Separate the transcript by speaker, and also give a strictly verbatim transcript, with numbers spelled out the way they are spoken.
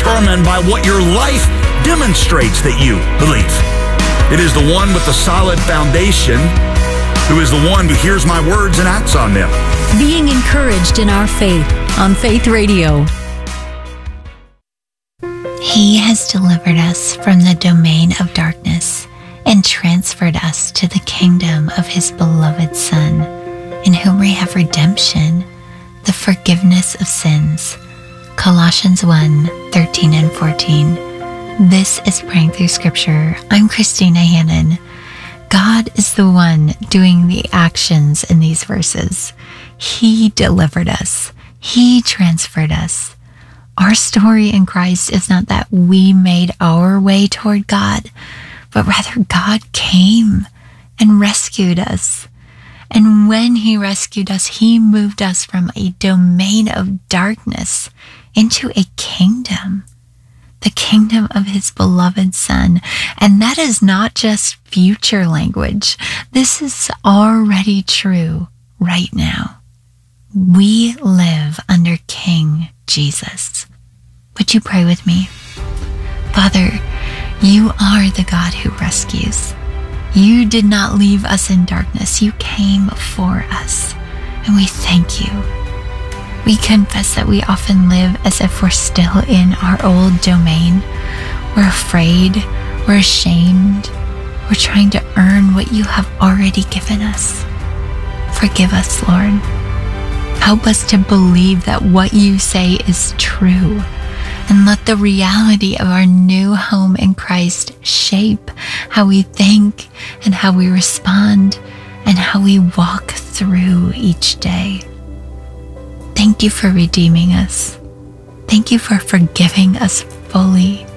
Speaker 1: determined by what your life demonstrates that you believe. It is the one with the solid foundation who is the one who hears my words and acts on them.
Speaker 2: Being encouraged in our faith on Faith Radio.
Speaker 3: He has delivered us from the domain of darkness and transferred us to the kingdom of his beloved Son, in whom we have redemption, the forgiveness of sins. Colossians one, thirteen and fourteen. This is Praying Through Scripture. I'm Christina Hannon. God is the one doing the actions in these verses. He delivered us. He transferred us. Our story in Christ is not that we made our way toward God, but rather God came and rescued us. And when he rescued us, he moved us from a domain of darkness into a kingdom, the kingdom of his beloved Son. And that is not just future language. This is already true right now. We live under King Jesus. Would you pray with me? Father, you are the God who rescues. You did not leave us in darkness. You came for us, and we thank you. We confess that we often live as if we're still in our old domain. We're afraid, we're ashamed, we're trying to earn what you have already given us. Forgive us, Lord. Help us to believe that what you say is true, and let the reality of our new home in Christ shape how we think and how we respond and how we walk through each day. Thank you for redeeming us. Thank you for forgiving us fully.